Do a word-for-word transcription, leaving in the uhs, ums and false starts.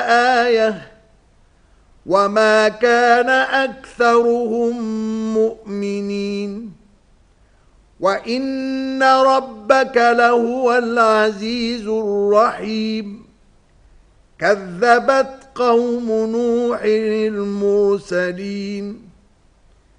لآية وما كان أكثرهم مؤمنين وإن ربك لهو العزيز الرحيم كذبت قوم نوح المرسلين